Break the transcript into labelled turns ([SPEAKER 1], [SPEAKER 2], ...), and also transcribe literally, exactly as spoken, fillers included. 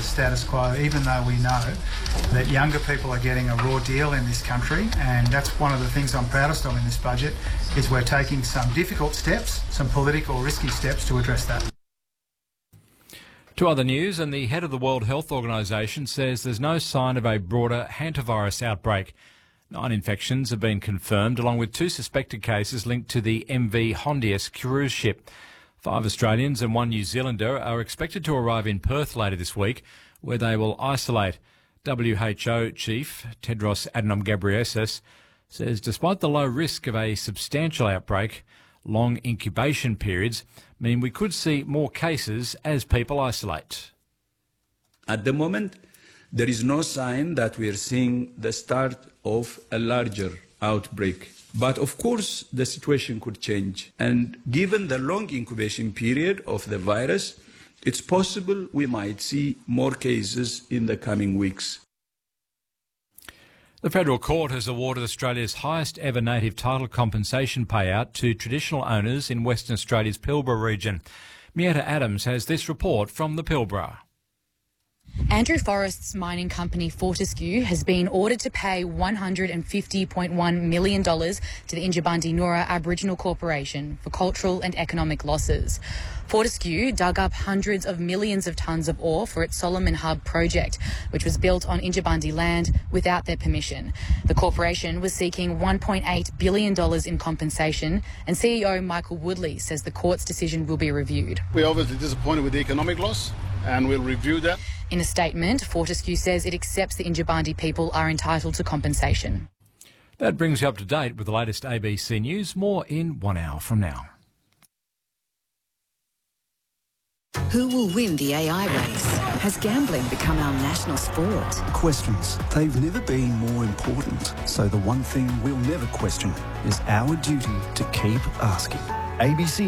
[SPEAKER 1] the status quo, even though we know that younger people are getting a raw deal in this country, and that's one of the things I'm proudest of in this budget, is we're taking some difficult steps, some political risky steps to address that.
[SPEAKER 2] To other news, and the head of the World Health Organisation says there's no sign of a broader hantavirus outbreak. Nine infections have been confirmed, along with two suspected cases linked to the M V Hondius cruise ship. Five Australians and one New Zealander are expected to arrive in Perth later this week, where they will isolate. W H O Chief Tedros Adhanom Ghebreyesus says despite the low risk of a substantial outbreak, long incubation periods mean we could see more cases as people isolate.
[SPEAKER 3] At the moment, there is no sign that we are seeing the start of a larger outbreak. But of course, the situation could change. And given the long incubation period of the virus, it's possible we might see more cases in the coming weeks.
[SPEAKER 2] The Federal Court has awarded Australia's highest ever native title compensation payout to traditional owners in Western Australia's Pilbara region. Mietta Adams has this report from the Pilbara.
[SPEAKER 4] Andrew Forrest's mining company Fortescue has been ordered to pay one hundred fifty point one million dollars to the Injibandi Noora Aboriginal Corporation for cultural and economic losses. Fortescue dug up hundreds of millions of tonnes of ore for its Solomon Hub project, which was built on Injibandi land without their permission. The corporation was seeking one point eight billion dollars in compensation, and C E O Michael Woodley says the court's decision will be reviewed.
[SPEAKER 5] We're obviously disappointed with the economic loss, and we'll review that.
[SPEAKER 4] In a statement, Fortescue says it accepts the Injibandi people are entitled to compensation.
[SPEAKER 2] That brings you up to date with the latest A B C News. More in one hour from now.
[SPEAKER 6] Who will win the A I race? Has gambling become our national sport?
[SPEAKER 7] Questions. They've never been more important. So the one thing we'll never question is our duty to keep asking. A B C